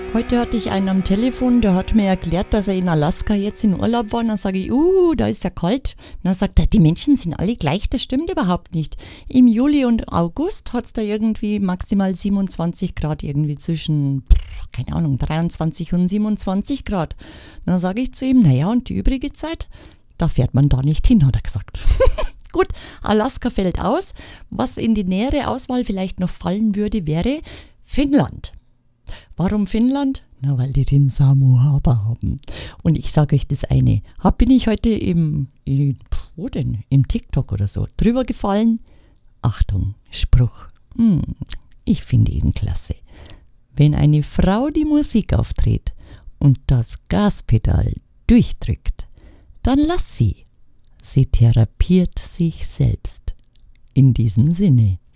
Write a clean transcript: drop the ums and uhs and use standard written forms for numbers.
Heute hatte ich einen am Telefon, der hat mir erklärt, dass er in Alaska jetzt in Urlaub war. Dann sage ich, da ist ja kalt. Dann sagt er, die Menschen sind alle gleich, das stimmt überhaupt nicht. Im Juli und August hat es da irgendwie maximal 27 Grad, irgendwie zwischen, keine Ahnung, 23 und 27 Grad. Dann sage ich zu ihm, naja, und die übrige Zeit, da fährt man da nicht hin, hat er gesagt. Gut, Alaska fällt aus. Was in die nähere Auswahl vielleicht noch fallen würde, wäre Finnland. Warum Finnland? Na, weil die den Samu Haber haben. Und ich sage euch das eine. Bin ich heute im TikTok oder so drüber gefallen? Achtung, Spruch. Ich finde ihn klasse. Wenn eine Frau die Musik aufdreht und das Gaspedal durchdrückt, dann lass sie. Sie therapiert sich selbst. In diesem Sinne.